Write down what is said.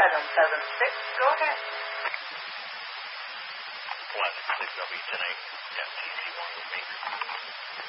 Go ahead. Flight 6 LB 10-8. FTC 1 with me.